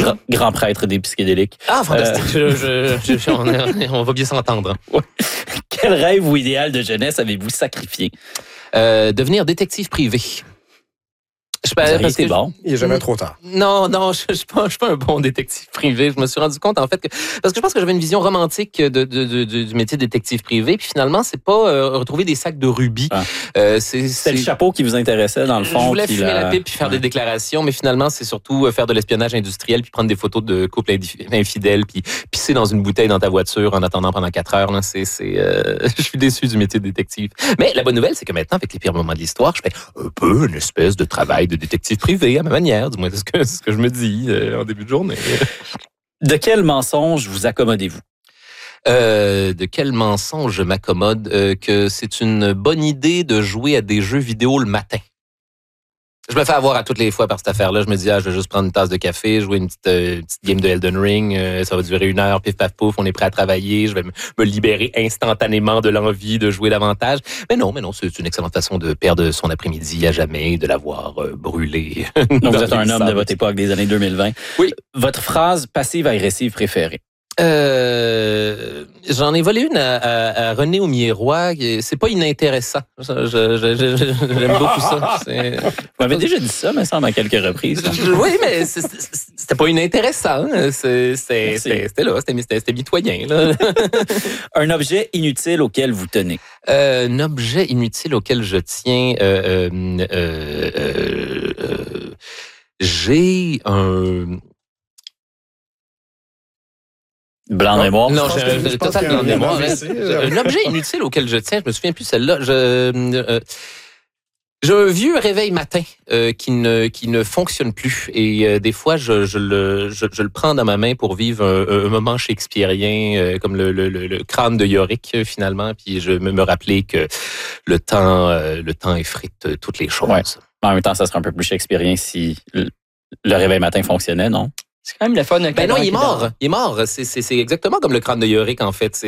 Grand prêtre des psychédéliques. Ah, fantastique. On va bien s'entendre. Ouais. Quel rêve ou idéal de jeunesse avez-vous sacrifié? Devenir détective privé. C'est bon. Il n'est jamais trop tard. Non, je suis pas un bon détective privé. Je me suis rendu compte, en fait, parce que je pense que j'avais une vision romantique du métier de détective privé. Puis finalement, c'est pas retrouver des sacs de rubis. C'est le chapeau qui vous intéressait, dans le fond. Je voulais fumer la pipe puis faire des déclarations, mais finalement, c'est surtout faire de l'espionnage industriel puis prendre des photos de couples infidèles puis pisser dans une bouteille dans ta voiture en attendant pendant 4 heures. Là, je suis déçu du métier de détective. Mais la bonne nouvelle, c'est que maintenant, avec les pires moments de l'histoire, je fais un peu une espèce de travail de détective privé à ma manière, du moins c'est ce que je me dis en début de journée. De quel mensonge vous accommodez-vous? De quel mensonge je m'accommode? Que c'est une bonne idée de jouer à des jeux vidéo le matin. Je me fais avoir à toutes les fois par cette affaire-là. Je me dis, je vais juste prendre une tasse de café, jouer une petite game de Elden Ring. Ça va durer 1 heure, pif, paf, pouf, on est prêt à travailler. Je vais me libérer instantanément de l'envie de jouer davantage. Mais non, c'est une excellente façon de perdre son après-midi à jamais, de l'avoir brûlé. Donc, vous êtes un homme de votre époque, des années 2020. Oui. Votre phrase passive-agressive préférée? J'en ai volé une à René Aumier-Roy. C'est pas inintéressant. J'aime beaucoup ça. Vous m'avez déjà dit ça, me semble, à quelques reprises. Oui, mais c'était pas inintéressant. C'était là, c'était mitoyen. Là. Un objet inutile auquel vous tenez? Un objet inutile auquel je tiens... j'ai un... Blanc de mémoire? Non, j'ai un total blanc de mémoire. Un objet inutile auquel je tiens, je me souviens plus de celle-là. J'ai un vieux réveil matin qui ne fonctionne plus et des fois je le prends dans ma main pour vivre un moment shakespearien comme le crâne de Yorick finalement, puis je me rappeler que le temps effrite toutes les choses. Ouais. En même temps, ça serait un peu plus shakespearien si le réveil matin fonctionnait, non? C'est quand même le fun. Ben non, il est mort. Il est mort. C'est exactement comme le crâne de Yorick, en fait. Tout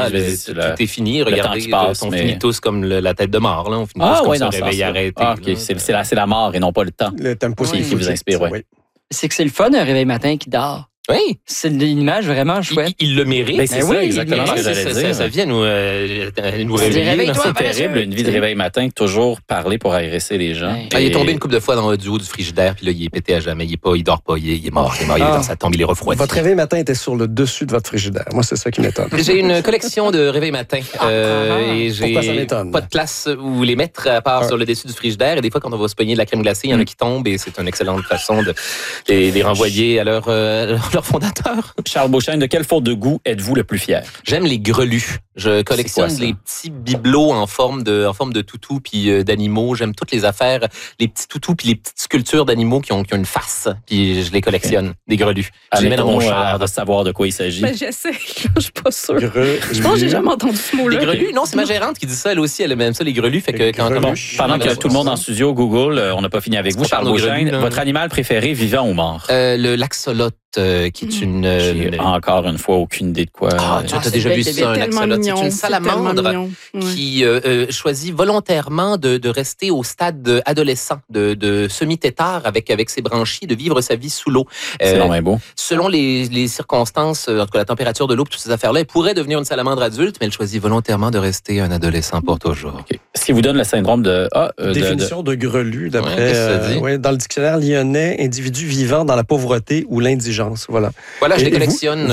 est fini. Regardez, on finit tous comme la tête de mort. Là. On finit tous comme ça, réveil arrêté. OK, c'est la mort et non pas le temps. Le tempo qui vous inspire, oui. C'est que c'est le fun, un réveil matin qui dort. Oui. C'est une image vraiment chouette. Il le mérite. Ben c'est ça, exactement ce que j'allais dire. Ça vient nous réveiller. C'est terrible, une vie de réveil matin, toujours parler pour agresser les gens. Il est tombé une couple de fois dans du haut du frigidaire, puis là, il est pété à jamais. Il dort pas, il est mort. Il est dans sa tombe, il est refroidi. Votre réveil matin était sur le dessus de votre frigidaire. Moi, c'est ça qui m'étonne. J'ai une collection de réveils matin. Et pourquoi ça m'étonne? Pas de place où les mettre à part sur le dessus du frigidaire. Et des fois, quand on va se pogner de la crème glacée, il y en a qui tombent et c'est une excellente façon de les renvoyer à leur fondateur. Charles Beauchesne, de quelle faute de goût êtes-vous le plus fier? J'aime les grelus. Je collectionne les petits bibelots en forme de toutou puis d'animaux. J'aime toutes les affaires, les petits toutous puis les petites sculptures d'animaux qui ont une face. Puis je les collectionne, des grelus. Je les mets dans mon char. De savoir de quoi il s'agit. Ben, j'essaie. Je suis pas sûre. Je pense que j'ai jamais entendu ce mot-là. Les grelus? Non, c'est ma gérante qui dit ça. Elle aussi, elle aime ça, les grelus. Fait que pendant que tout le monde en studio Google, on n'a pas fini avec vous, Charles Beauchesne. Votre animal préféré, vivant ou mort? Le l'axolote, qui est une... J'ai encore une fois aucune idée de quoi... tu as déjà vu ça, un axolote? C'est une salamandre qui choisit volontairement de rester au stade adolescent, de semi-tétard avec ses branchies, de vivre sa vie sous l'eau. C'est vraiment beau. Selon les circonstances, en tout cas la température de l'eau, toutes ces affaires-là, elle pourrait devenir une salamandre adulte, mais elle choisit volontairement de rester un adolescent pour toujours. Okay. Ce qui vous donne le syndrome de... Définition de grelu, d'après... dans le dictionnaire lyonnais, individu vivant dans la pauvreté ou l'indigence. Voilà. Je les collectionne.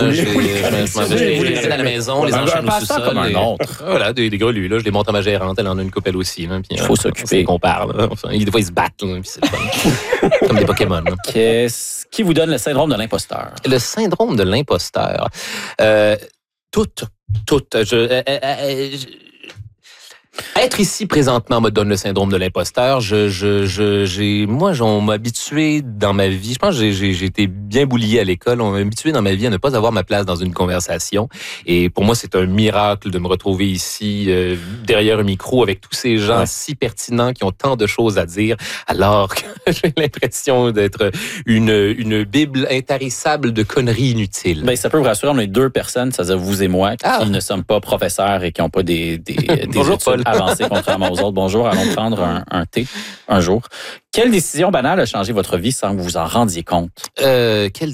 Je les laisse à la maison, les enchaîne au sous-sol. Comme un autre. Voilà, des grelus. Là, je les monte à ma gérante. Elle en a une couple aussi. Là, puis, il faut s'occuper. qu'on parle. Des fois, ils se battent. Là, puis c'est fun. Comme des Pokémon. Qu'est-ce qui vous donne le syndrome de l'imposteur? Le syndrome de l'imposteur. Tout. Être ici présentement me donne le syndrome de l'imposteur. On m'a habitué dans ma vie. Je pense que j'ai été bien boulié à l'école. On m'a habitué dans ma vie à ne pas avoir ma place dans une conversation. Et pour moi, c'est un miracle de me retrouver ici, derrière un micro, avec tous ces gens si pertinents qui ont tant de choses à dire, alors que j'ai l'impression d'être une bible intarissable de conneries inutiles. Ben, ça peut vous rassurer, on est 2 personnes, c'est-à-dire vous et moi, qui ne sommes pas professeurs et qui n'ont pas des Bonjour, Paul. Avancé contrairement aux autres. Bonjour, allons prendre un thé un jour. Quelle décision banale a changé votre vie sans que vous vous en rendiez compte? Quelle